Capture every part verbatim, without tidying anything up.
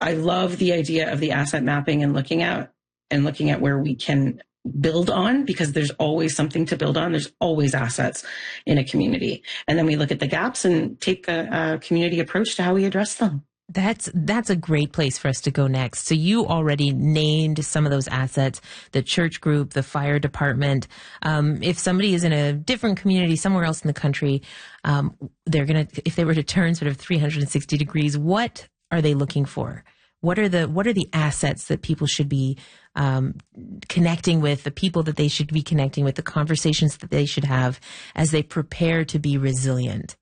I love the idea of the asset mapping and looking at and looking at where we can build on, because there's always something to build on. There's always assets in a community. And then we look at the gaps and take a, a community approach to how we address them. That's that's a great place for us to go next. So you already named some of those assets, the church group, the fire department. Um, if somebody is in a different community somewhere else in the country, um, they're going to, if they were to turn sort of three hundred sixty degrees, what are they looking for? What are the what are the assets that people should be um, connecting with, the people that they should be connecting with, the conversations that they should have as they prepare to be resilient?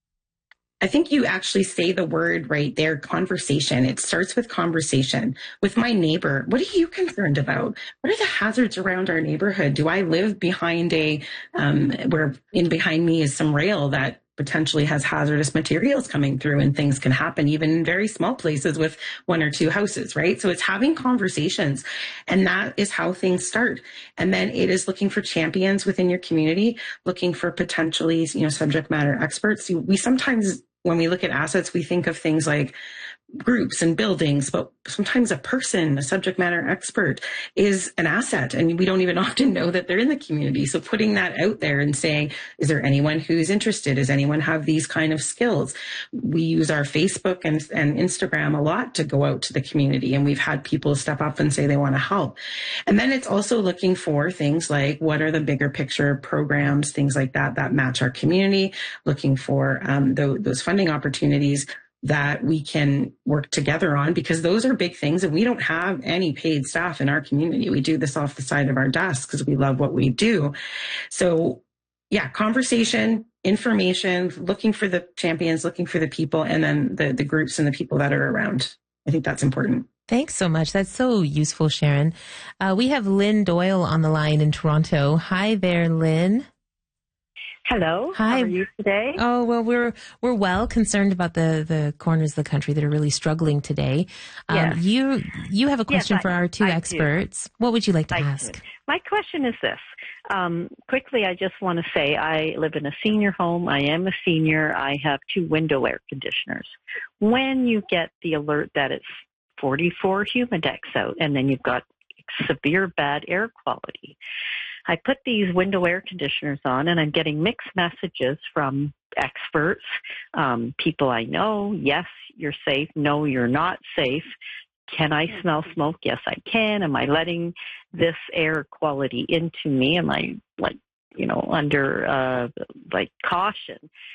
I think you actually say the word right there, conversation. It starts with conversation with my neighbor. What are you concerned about? What are the hazards around our neighborhood? Do I live behind a, um, where in behind me is some rail that potentially has hazardous materials coming through, and things can happen even in very small places with one or two houses, right? So it's having conversations, and that is how things start. And then it is looking for champions within your community, looking for potentially, you know, subject matter experts. We sometimes, when we look at assets, we think of things like groups and buildings, but sometimes a person, a subject matter expert, is an asset, and we don't even often know that they're in the community. So putting that out there and saying, is there anyone who's interested? Does anyone have these kind of skills? We use our Facebook and, and Instagram a lot to go out to the community, and we've had people step up and say they want to help. And then it's also looking for things like, what are the bigger picture programs, things like that, that match our community, looking for um, those, those funding opportunities that we can work together on, because those are big things, and we don't have any paid staff in our community. We do this off the side of our desk because we love what we do. So yeah, conversation, information, looking for the champions, looking for the people, and then the, the groups and the people that are around. I think that's important. Thanks so much. That's so useful, Sharon. Uh, we have Lynn Doyle on the line in Toronto. Hi there, Lynn. Hello. Hi. How are you today? Oh, well, we're we're well concerned about the, the corners of the country that are really struggling today. Um, yes. You you have a question yes, for I, our two I experts. Do. What would you like to I ask? Do. My question is this. Um, quickly, I just want to say I live in a senior home. I am a senior. I have two window air conditioners. When you get the alert that it's forty-four humidex out, and then you've got severe bad air quality, I put these window air conditioners on, and I'm getting mixed messages from experts, um, people I know. Yes, you're safe. No, you're not safe. Can I smell smoke? Yes, I can. Am I letting this air quality into me? Am I, like, you know, under, uh, like, caution?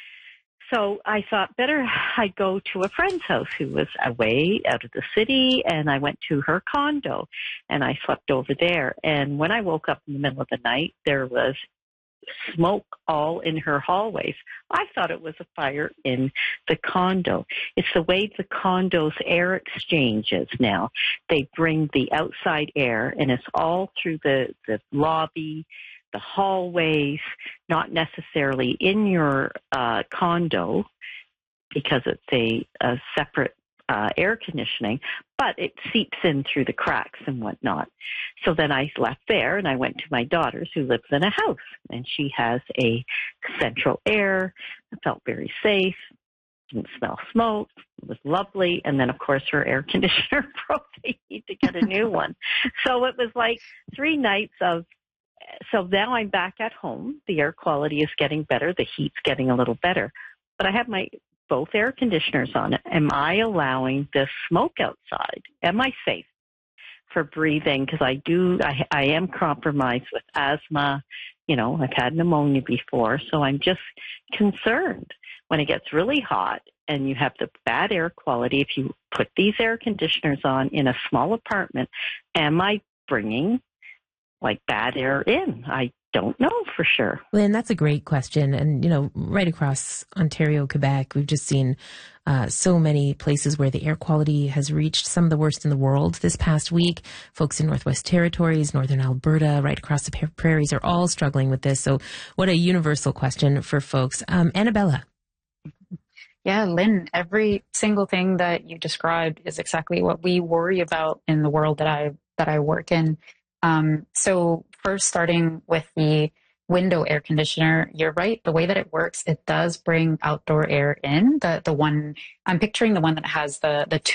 So I thought better I'd go to a friend's house who was away out of the city, and I went to her condo, and I slept over there. And when I woke up in the middle of the night, there was smoke all in her hallways. I thought it was a fire in the condo. It's the way the condo's air exchanges now. They bring the outside air, and it's all through the, the lobby, the hallways, not necessarily in your uh, condo because it's a, a separate uh, air conditioning, but it seeps in through the cracks and whatnot. So then I left there, and I went to my daughter's, who lives in a house, and she has a central air. I felt very safe. Didn't smell smoke. It was lovely. And then, of course, her air conditioner broke. They need to get a new one. So it was like three nights of So now I'm back at home. The air quality is getting better. The heat's getting a little better. But I have my both air conditioners on. Am I allowing this smoke outside? Am I safe for breathing? Because I do, I, I am compromised with asthma. You know, I've had pneumonia before. So I'm just concerned when it gets really hot and you have the bad air quality. If you put these air conditioners on in a small apartment, am I bringing like bad air in? I don't know for sure. Lynn, that's a great question. And, you know, right across Ontario, Quebec, we've just seen uh, so many places where the air quality has reached some of the worst in the world this past week. Folks in Northwest Territories, Northern Alberta, right across the prairies are all struggling with this. So what a universal question for folks. Um, Annabella. Yeah, Lynn, every single thing that you described is exactly what we worry about in the world that I that I work in. Um, so first, starting with the window air conditioner, you're right. The way that it works, it does bring outdoor air in. The the one I'm picturing, the one that has the the two